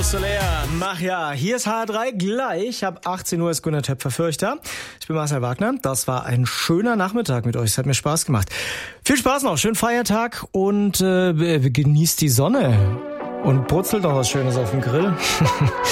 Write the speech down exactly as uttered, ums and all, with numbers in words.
Soler. Mach ja, hier ist H R drei gleich. Ab achtzehn Uhr ist Gunnar Töpfer Fürchter. Ich bin Marcel Wagner. Das war ein schöner Nachmittag mit euch. Es hat mir Spaß gemacht. Viel Spaß noch, schönen Feiertag und äh, genießt die Sonne. Und brutzelt noch was Schönes auf dem Grill.